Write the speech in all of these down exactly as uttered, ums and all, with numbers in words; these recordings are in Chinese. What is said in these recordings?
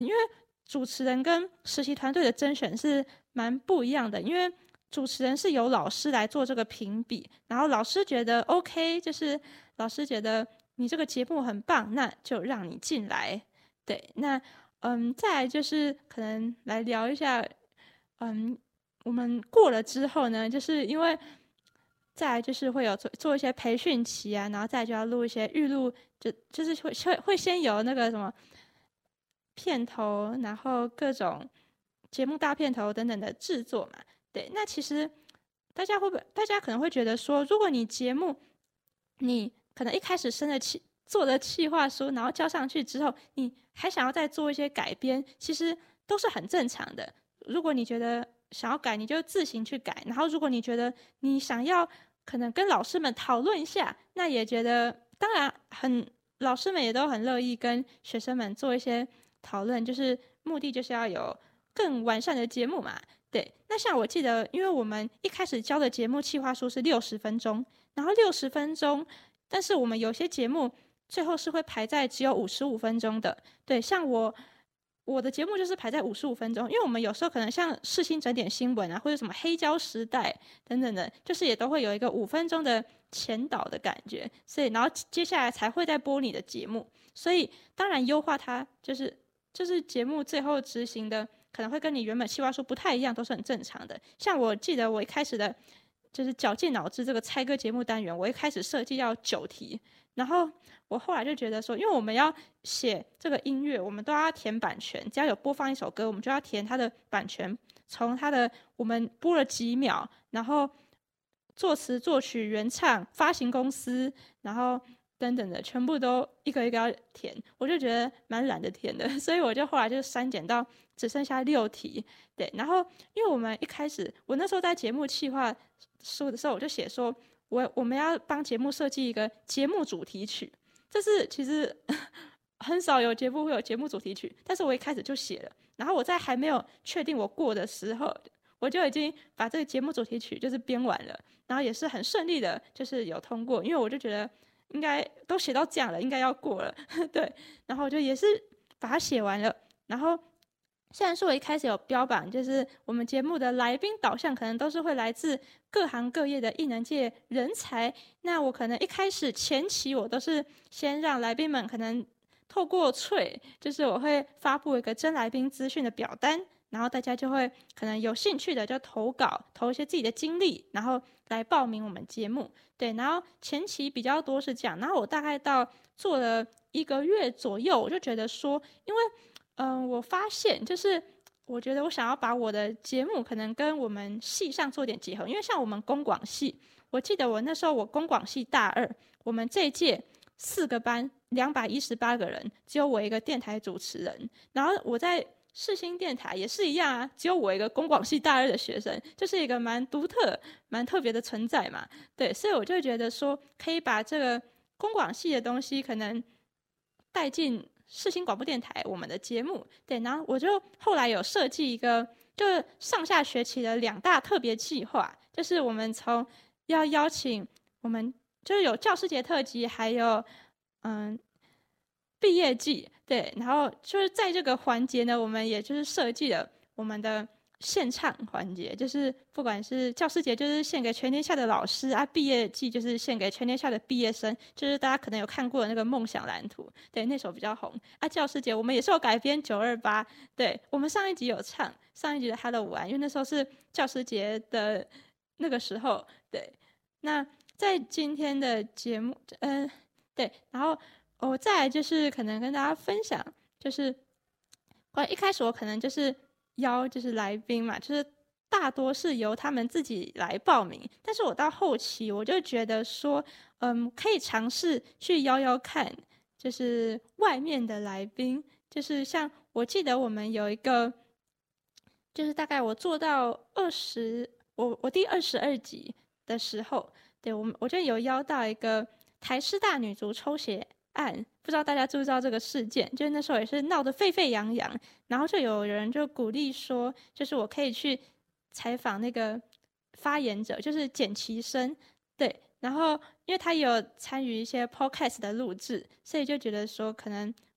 因为主持人跟实习团队的甄选是蛮不一样的，因为主持人是由老师来做这个评比，然后老师觉得 OK， 就是老师觉得你这个节目很棒，那就让你进来。对，那嗯，再来就是可能来聊一下，嗯，我们过了之后呢，就是因为再来就是会有做做一些培训期啊，然后再来就要录一些预录，就就是会会会先有那个什么片头，然后各种节目大片头等等的制作嘛。对，那其实大家会不会，大家可能会觉得说，如果你节目你可能一开始生的企做的企划书，然后交上去之后，你还想要再做一些改编，其实都是很正常的。如果你觉得想要改，你就自行去改。然后，如果你觉得你想要可能跟老师们讨论一下，那也觉得当然很，老师们也都很乐意跟学生们做一些讨论，就是目的就是要有更完善的节目嘛。对，那像我记得，因为我们一开始教的节目企划书是六十分钟，然后六十分钟，但是我们有些节目最后是会排在只有五十五分钟的。对，像我我的节目就是排在五十五分钟，因为我们有时候可能像世新整点新闻啊，或者什么黑胶时代等等的，就是也都会有一个五分钟的前导的感觉，所以然后接下来才会再播你的节目。所以当然优化它就是就是节目最后执行的可能会跟你原本计划书不太一样，都是很正常的。像我记得我一开始的就是绞尽脑汁这个猜歌节目单元，我一开始设计要九题，然后我后来就觉得说，因为我们要写这个音乐，我们都要填版权，只要有播放一首歌，我们就要填它的版权，从它的我们播了几秒，然后作词作曲原唱发行公司，然后等等的全部都一个一个要填，我就觉得蛮懒得填的，所以我就后来就删减到只剩下六题。对，然后因为我们一开始我那时候在节目企划书的时候，我就写说我我们要帮节目设计一个节目主题曲，这是其实很少有节目会有节目主题曲，但是我一开始就写了，然后我在还没有确定我过的时候，我就已经把这个节目主题曲就是编完了，然后也是很顺利的，就是有通过，因为我就觉得应该都写到这样了，应该要过了，对，然后我就也是把它写完了，然后虽然说我一开始有标榜，就是我们节目的来宾导向可能都是会来自各行各业的艺能界人才，那我可能一开始前期我都是先让来宾们可能透过脆，就是我会发布一个真来宾资讯的表单，然后大家就会可能有兴趣的就投稿，投一些自己的经历，然后来报名我们节目。对，然后前期比较多是这样，然后我大概到做了一个月左右，我就觉得说，因为嗯、呃，我发现就是我觉得我想要把我的节目可能跟我们系上做点结合，因为像我们公广系，我记得我那时候我公广系大二，我们这一届四个班两百一十八个人，只有我一个电台主持人，然后我在世新电台也是一样啊，只有我一个公广系大二的学生，就是一个蛮独特、蛮特别的存在嘛。对，所以我就觉得说，可以把这个公广系的东西可能带进世新广播电台我们的节目。对，然后我就后来有设计一个，就是上下学期的两大特别计划，就是我们从要邀请我们就是有教师节特辑，还有嗯毕业季。对，然后就是在这个环节呢，我们也就是设计了我们的献唱环节，就是不管是教师节，就是献给全天下的老师啊；毕业季就是献给全天下的毕业生，就是大家可能有看过的那个梦想蓝图，对，那首比较红啊。教师节我们也是有改编九二八，对，我们上一集有唱上一集的 Hello 晚安，因为那时候是教师节的那个时候，对。那在今天的节目，嗯、呃，对，然后我、哦、再来就是可能跟大家分享，就是关于一开始我可能就是邀就是来宾嘛，就是大多是由他们自己来报名，但是我到后期我就觉得说，嗯，可以尝试去邀邀看，就是外面的来宾，就是像我记得我们有一个，就是大概我做到二十，我我第二十二集的时候，对我们我就有邀到一个台师大女足抽血案，不知道大家知不知道这个事件？就是那时候也是闹得沸沸扬扬，然后就有人就鼓励说，就是我可以去采访那个发言者，就是简其生，对，然后因为他也有参与一些 podcast 的录制，所以就觉得说可能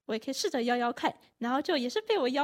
我也可以试着邀邀看，然后就也是被我邀